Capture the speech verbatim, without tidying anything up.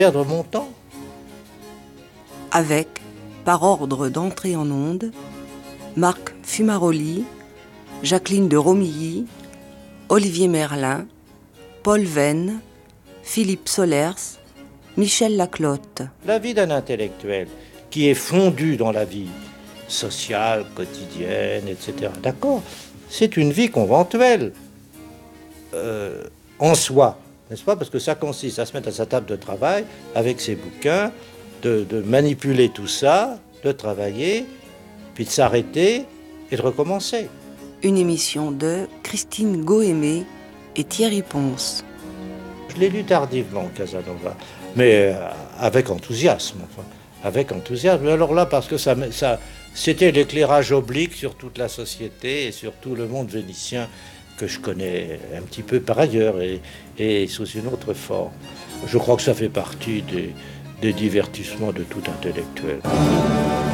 Perdre mon temps. Avec, par ordre d'entrée en onde, Marc Fumaroli, Jacqueline de Romilly, Olivier Merlin, Paul Venn, Philippe Solers, Michel Laclotte. La vie d'un intellectuel qui est fondu dans la vie sociale, quotidienne, et cetera. D'accord, c'est une vie conventuelle euh, en soi, n'est-ce pas? Parce que ça consiste à se mettre à sa table de travail avec ses bouquins, de, de manipuler tout ça, de travailler, puis de s'arrêter et de recommencer. Une émission de Christine Gohémé et Thierry Ponce. Je l'ai lu tardivement, Casanova, mais euh, avec enthousiasme, enfin, avec enthousiasme. Alors là, parce que ça, ça, c'était l'éclairage oblique sur toute la société et sur tout le monde vénitien que je connais un petit peu par ailleurs et, et sous une autre forme. Je crois que ça fait partie des, des divertissements de tout intellectuel.